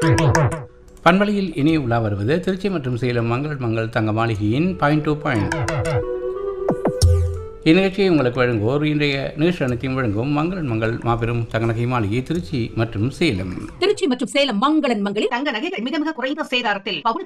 பண்பலையில் இனி உலா வருவது திருச்சி மற்றும் சேலம் மங்கள் தங்க மாளிகையின் பாயிண்ட் டு பாயிண்ட். இந்நிகழ்ச்சியை உங்களுக்கு வழங்குவோர் இன்றைய நிகழ்ச்சி அனைத்தையும் வழங்கும் மங்கள் மாபெரும் தங்க நகை மாளிகை திருச்சி மற்றும் சேலம். திருச்சி மற்றும் சேலம் மங்களன் மங்களில் தங்க நகைகள் மிக மிக குறைந்த சேதாரத்தில்